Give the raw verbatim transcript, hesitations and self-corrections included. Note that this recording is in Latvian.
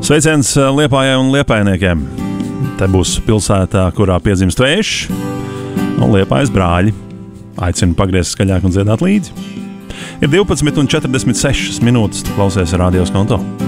Sveiciens Liepājai un liepājniekiem. Te būs pilsētā, kurā piedzimst vējš, un Liepājas brāļi. Aicinu pagriezt skaļāk un dziedāt līdzi. Ir divpadsmit un četrdesmit sešas minūtes, tu klausies Radio Skonto.